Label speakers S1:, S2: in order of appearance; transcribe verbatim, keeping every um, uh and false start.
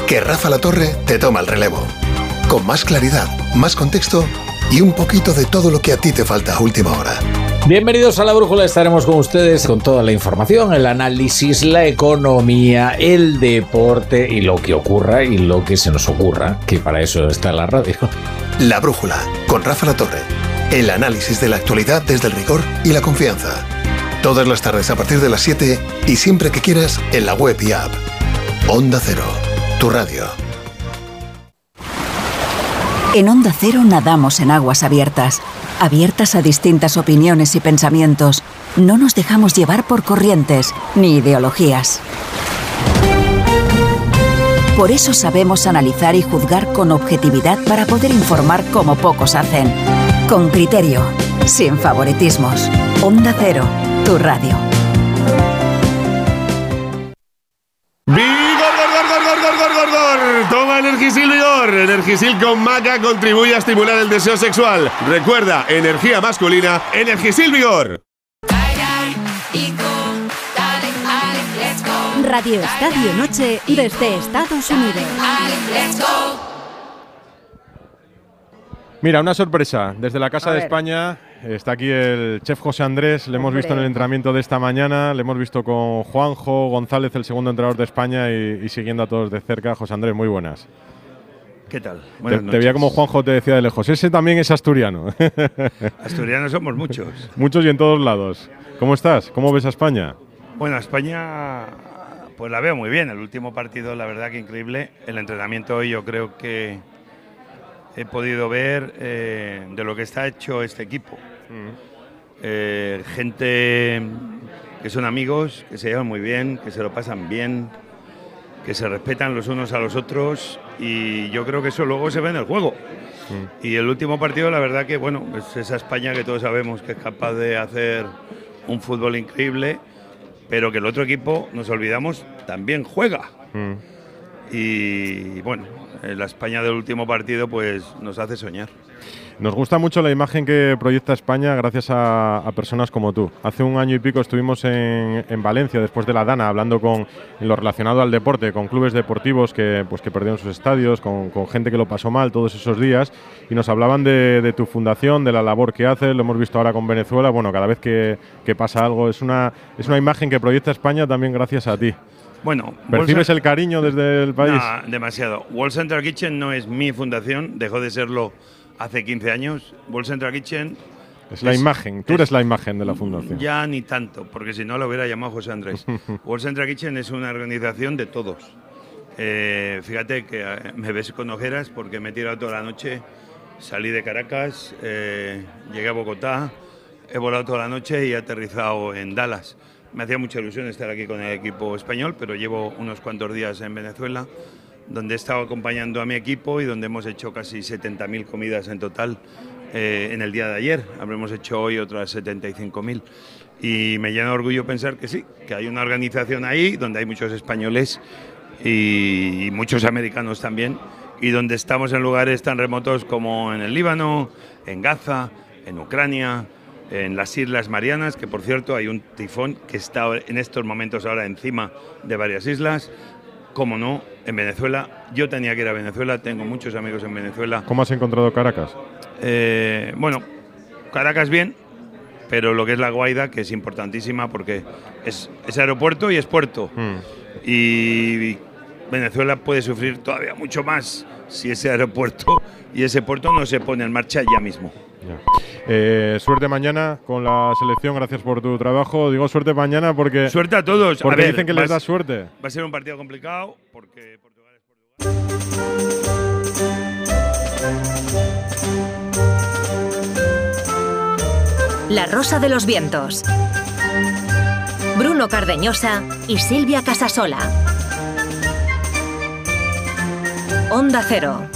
S1: que Rafa La Torre te toma el relevo. Con más claridad, más contexto y un poquito de todo lo que a ti te falta a última hora.
S2: Bienvenidos a La Brújula, estaremos con ustedes con toda la información, el análisis, la economía, el deporte y lo que ocurra y lo que se nos ocurra, que para eso está la radio.
S1: La Brújula, con Rafa La Torre. El análisis de la actualidad desde el rigor y la confianza. Todas las tardes a partir de las siete y siempre que quieras en la web y app. Onda Cero, tu radio.
S3: En Onda Cero nadamos en aguas abiertas. Abiertas a distintas opiniones y pensamientos. No nos dejamos llevar por corrientes ni ideologías. Por eso sabemos analizar y juzgar con objetividad para poder informar como pocos hacen. Con criterio, sin favoritismos. Onda Cero, tu radio.
S4: ¡Vigor, gor, gor, gor, gor, gor, gor, gor! Toma Energisil Vigor. Energisil con maca contribuye a estimular el deseo sexual. Recuerda, energía masculina, Energisil Vigor.
S5: Radio Estadio Noche desde Estados Unidos.
S6: Mira, una sorpresa. Desde la Casa de España está aquí el chef José Andrés. Le hemos
S7: Hombre.
S6: visto en el entrenamiento de esta mañana. Le hemos visto con Juanjo González, el segundo entrenador de España, y, y siguiendo a todos de cerca. José Andrés, muy buenas.
S8: ¿Qué tal?
S6: Te, te veía como Juanjo te decía de lejos. Ese también es asturiano.
S8: Asturianos somos muchos.
S6: Muchos y en todos lados. ¿Cómo estás? ¿Cómo ves a España?
S8: Bueno, a España pues la veo muy bien. El último partido, la verdad que increíble. El entrenamiento hoy yo creo que he podido ver eh, de lo que está hecho este equipo. Mm. Eh, gente que son amigos, que se llevan muy bien, que se lo pasan bien, que se respetan los unos a los otros, y yo creo que eso luego se ve en el juego. Mm. Y el último partido, la verdad que, bueno, es esa España que todos sabemos que es capaz de hacer un fútbol increíble, pero que el otro equipo, nos olvidamos, también juega. Mm. Y bueno, la España del último partido pues nos hace soñar.
S6: Nos gusta mucho la imagen que proyecta España gracias a, a personas como tú. Hace un año y pico estuvimos en, en Valencia, después de la Dana, hablando con en lo relacionado al deporte, con clubes deportivos que, pues, que perdieron sus estadios, con, con gente que lo pasó mal todos esos días, y nos hablaban de, de tu fundación, de la labor que haces. Lo hemos visto ahora con Venezuela. Bueno, cada vez que, que pasa algo, es una, es una imagen que proyecta España también gracias a ti.
S8: Bueno,
S6: ¿percibes el cariño desde el país?
S8: No, demasiado. World Central Kitchen no es mi fundación, dejó de serlo hace quince años. World Central Kitchen
S6: es la es, imagen, tú eres la imagen de la fundación.
S8: Ya ni tanto, porque si no lo hubiera llamado José Andrés. World Central Kitchen es una organización de todos. Eh, fíjate que me ves con ojeras porque me he tirado toda la noche, salí de Caracas, eh, llegué a Bogotá, he volado toda la noche y he aterrizado en Dallas. Me hacía mucha ilusión estar aquí con el equipo español, pero llevo unos cuantos días en Venezuela, donde he estado acompañando a mi equipo y donde hemos hecho casi setenta mil comidas en total eh, en el día de ayer. Habremos hecho hoy otras setenta y cinco mil. Y me llena de orgullo pensar que sí, que hay una organización ahí donde hay muchos españoles y, y muchos americanos también, y donde estamos en lugares tan remotos como en el Líbano, en Gaza, en Ucrania, en las Islas Marianas, que por cierto hay un tifón que está en estos momentos ahora encima de varias islas. Como no, en Venezuela. Yo tenía que ir a Venezuela, tengo muchos amigos en Venezuela.
S6: ¿Cómo has encontrado Caracas?
S8: Eh, bueno, Caracas bien, pero lo que es La Guaira, que es importantísima porque es, es aeropuerto y es puerto. Mm. Y Venezuela puede sufrir todavía mucho más si ese aeropuerto y ese puerto no se pone en marcha ya mismo.
S6: Ya. Eh, suerte mañana con la selección, gracias por tu trabajo. Digo suerte mañana porque…
S8: Suerte a todos.
S6: Porque
S8: a ver,
S6: dicen que les da suerte.
S8: Va a ser un partido complicado porque Portugal es Portugal.
S5: La Rosa de los Vientos. Bruno Cardeñosa y Silvia Casasola. Onda Cero.